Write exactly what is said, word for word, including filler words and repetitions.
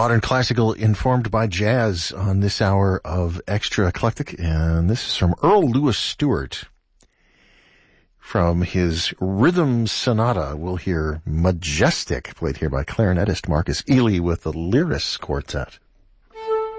Modern classical informed by jazz on this hour of Extra Eclectic, and this is from Earl Louis Stewart. From his Rhythm Sonata, we'll hear Majestic, played here by clarinetist Marcus Ealey with the Lyris Quartet.